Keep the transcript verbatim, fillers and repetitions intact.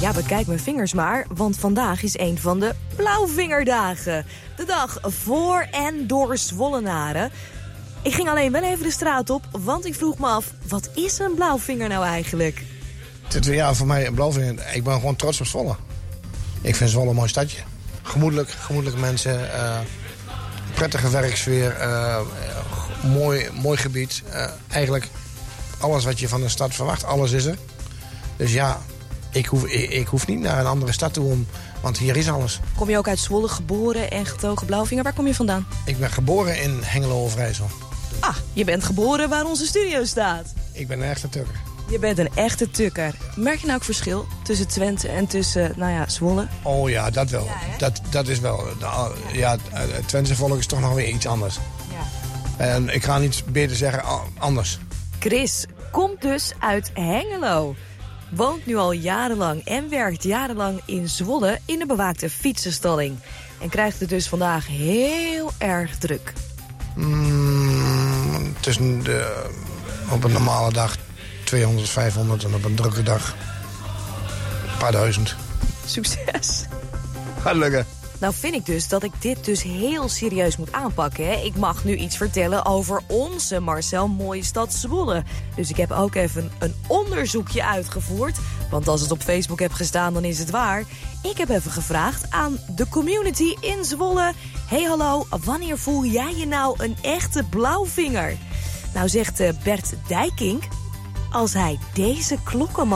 Ja, bekijk mijn vingers maar, want vandaag is een van de Blauwvingerdagen. De dag voor en door Zwollenaren. Ik ging alleen wel even de straat op, want ik vroeg me af, wat is een blauwvinger nou eigenlijk? Ja, voor mij een blauwvinger. Ik ben gewoon trots op Zwolle. Ik vind Zwolle een mooi stadje. Gemoedelijk, gemoedelijke mensen, uh, prettige werksfeer, uh, mooi, mooi gebied. Uh, eigenlijk alles wat je van een stad verwacht, alles is er. Dus ja, ik hoef, ik, ik hoef niet naar een andere stad toe, om, want hier is alles. Kom je ook uit Zwolle, geboren en getogen Blauwvinger? Waar kom je vandaan? Ik ben geboren in Hengelo-Overijssel. Ah, je bent geboren waar onze studio staat. Ik ben een echte tukker. Je bent een echte tukker. Merk je nou ook verschil tussen Twente en tussen, nou ja, Zwolle? Oh ja, dat wel. Ja, dat, dat is wel. Nou, ja, het Twentse volk is toch nog weer iets anders. Ja. En ik ga niet beter zeggen anders. Chris komt dus uit Hengelo. Woont nu al jarenlang en werkt jarenlang in Zwolle in de bewaakte fietsenstalling. En krijgt het dus vandaag heel erg druk. Mm, tussen de, op een normale dag tweehonderd, vijfhonderd en op een drukke dag een paar duizend. Succes. Gaat lukken. Nou vind ik dus dat ik dit dus heel serieus moet aanpakken. Hè? Ik mag nu iets vertellen over onze Marcel mooie stad Zwolle. Dus ik heb ook even een onderzoekje uitgevoerd. Want als het op Facebook heb gestaan, dan is het waar. Ik heb even gevraagd aan de community in Zwolle. Hey hallo, wanneer voel jij je nou een echte blauwvinger? Nou zegt Bert Dijkink, als hij deze klokkenman